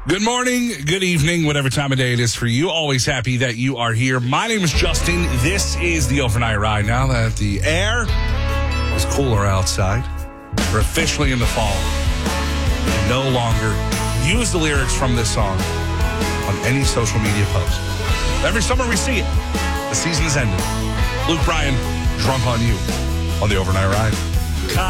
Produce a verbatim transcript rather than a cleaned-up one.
Good morning, good evening, whatever time of day it is for you. Always happy that you are here. My name is Justin. This is the Overnight Ride. Now that the air is cooler outside, we're officially in the fall. We can no longer use the lyrics from this song on any social media post. Every summer we see it. The season has ended. Luke Bryan, Drunk on You on the Overnight Ride.